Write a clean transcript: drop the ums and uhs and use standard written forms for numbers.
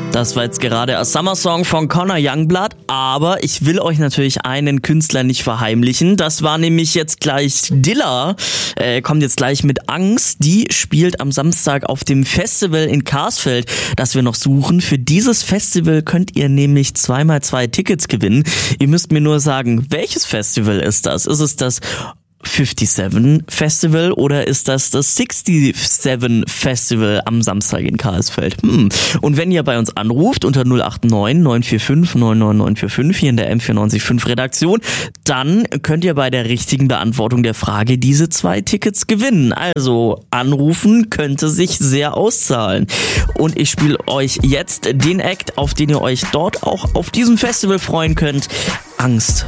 Das war jetzt gerade ein Summer-Song von Connor Youngblood, aber ich will euch natürlich einen Künstler nicht verheimlichen. Das war nämlich jetzt gleich Dilla, kommt jetzt gleich mit Angst. Die spielt am Samstag auf dem Festival in Karsfeld, das wir noch suchen. Für dieses Festival könnt ihr nämlich 2x2 Tickets gewinnen. Ihr müsst mir nur sagen, welches Festival ist das? Ist es das 57 Festival oder ist das 67 Festival am Samstag in Karlsfeld? Und wenn ihr bei uns anruft unter 089 945 99945 hier in der M945 Redaktion, dann könnt ihr bei der richtigen Beantwortung der Frage diese 2 Tickets gewinnen. Also anrufen könnte sich sehr auszahlen. Und ich spiele euch jetzt den Act, auf den ihr euch dort auch auf diesem Festival freuen könnt. Angst